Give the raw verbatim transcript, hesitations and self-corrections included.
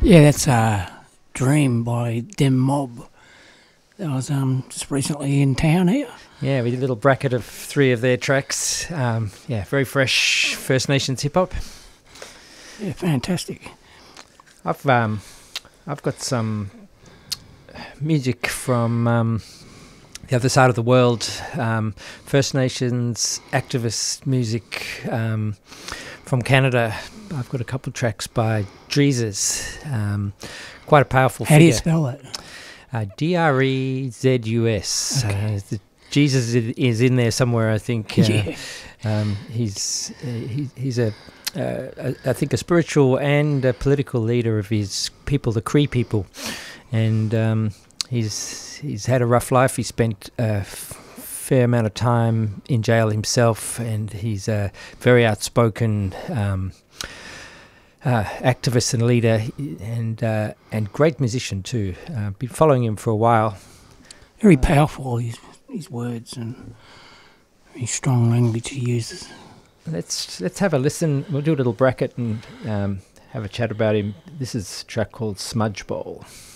Yeah, that's uh, Dream by Dem Mob. That was um, just recently in town here. Yeah, we did a little bracket of three of their tracks. Um, yeah, very fresh First Nations hip hop. Yeah, fantastic. I've um, I've got some music from um, the other side of the world. Um, First Nations activist music um, from Canada. I've got a couple of tracks by Jesus. Um, quite a powerful How figure. do you spell that? Uh, D R E Z U S. Okay. Uh, the Jesus is is in there somewhere, I think. Uh, Yeah. um, he's uh, he, he's a, uh, a, I think, a spiritual and a political leader of his people, the Cree people, and um, he's he's had a rough life. He spent a f- fair amount of time in jail himself, and he's a very outspoken Um, Uh, activist and leader, and uh, and great musician too. Uh, been following him for a while. Very powerful, his, his words, and very strong language he uses. Let's let's have a listen. We'll do a little bracket and um, have a chat about him. This is a track called Smudge Bowl.